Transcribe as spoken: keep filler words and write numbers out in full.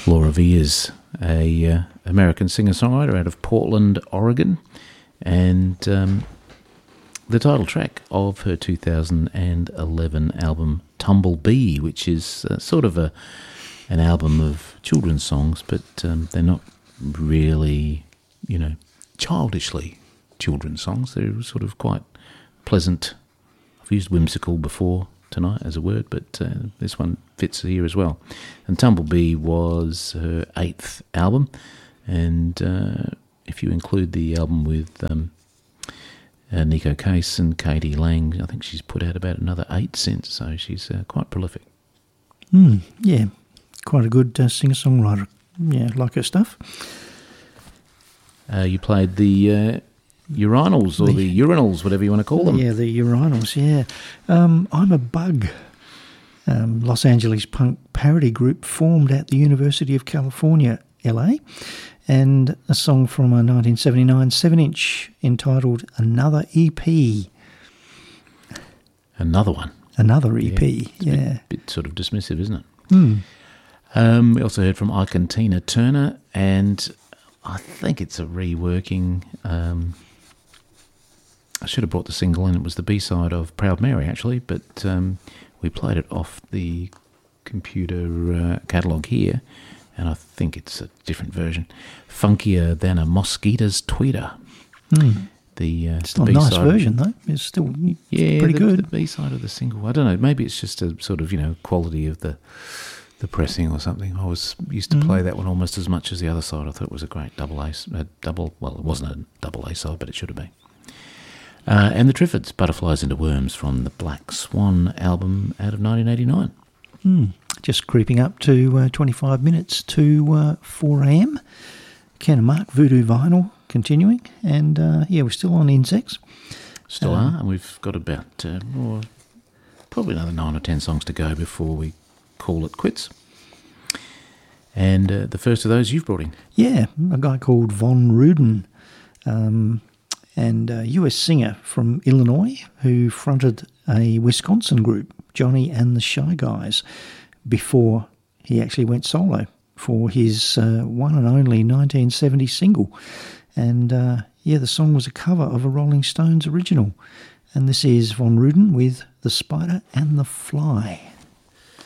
Laura Viers, a uh, American singer-songwriter out of Portland, Oregon, and um, the title track of her two thousand eleven album Tumblebee, which is uh, sort of a an album of children's songs, but um, they're not really, you know, childishly children's songs. They're sort of quite pleasant. I've used whimsical before tonight as a word, but uh, this one fits here as well. And Tumblebee was her eighth album, and uh, if you include the album with um, uh, Nico Case and Katie Lang, I think she's put out about another eight since, so she's uh, quite prolific. Mm, yeah, quite a good uh, singer-songwriter. Yeah, like her stuff. Uh, you played the uh, urinals, or the, the urinals, whatever you want to call them. Yeah, the urinals, yeah. Um, I'm a Bug, um, Los Angeles punk parody group formed at the University of California, L A, and a song from a nineteen seventy-nine seven-inch entitled Another E P. Another one. Another E P, yeah. yeah. A bit, bit sort of dismissive, isn't it? Mm. Um, we also heard from Ike and Tina Turner, and I think it's a reworking. Um, I should have brought the single in. It was the B-side of Proud Mary, actually, but um, we played it off the computer uh, catalogue here, and I think it's a different version. Funkier Than a Mosquito's Tweeter. Mm. The, uh, it's the not a nice B-side version, though. It's still yeah, pretty the, good. the B-side of the single. I don't know. Maybe it's just a sort of, you know, quality of the the pressing or something. I was used to Mm. play that one almost as much as the other side. I thought it was a great double A, a double. Well, it wasn't a double A side, but it should have been. Uh, and the Triffids, Butterflies into Worms, from the Black Swan album out of nineteen eighty-nine. Mm. Just creeping up to uh, twenty-five minutes to uh, four a.m. Ken and Mark, Voodoo Vinyl, continuing. And, uh, yeah, we're still on Insects. Still um, are, and we've got about uh, oh, probably another nine or ten songs to go before we call it quits. And uh, the first of those you've brought in. Yeah, a guy called Von Ruden, um, and a U S singer from Illinois who fronted a Wisconsin group, Johnny and the Shy Guys, before he actually went solo for his uh, one and only nineteen seventy single. And uh, yeah, the song was a cover of a Rolling Stones original. And this is Von Ruden with The Spider and the Fly.